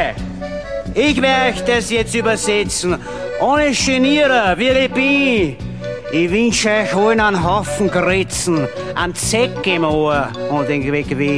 Ich werde euch das jetzt übersetzen. Ohne Genieren, wie ich bin. Ich wünsche euch allen einen Haufen Gritzen, einen Zeck im Ohr und den Weg